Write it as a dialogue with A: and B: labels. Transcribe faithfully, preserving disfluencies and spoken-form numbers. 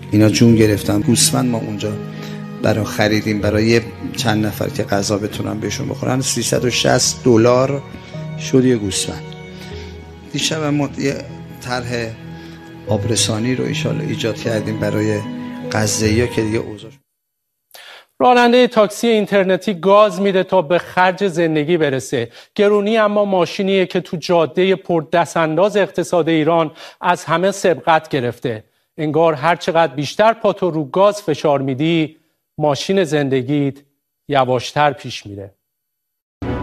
A: اینا جون گرفتن. گوسفند ما اونجا برای خریدیم برای چند نفر که غذا بتونن بهشون بخورن، سیصد و شصت دلار شد یه گوسفند. دیشب ما یه طرح آبرسانی رو ایشالا ایجاد کردیم برای غزه‌ای‌ها که دیگه اوضاع.
B: راننده تاکسی اینترنتی گاز میده تا به خرج زندگی برسه. گرونی اما ماشینیه که تو جاده پر دستانداز اقتصاد ایران از همه سبقت گرفته. انگار هر چقدر بیشتر پاتو رو گاز فشار میدی، ماشین زندگیت یواشتر پیش میره.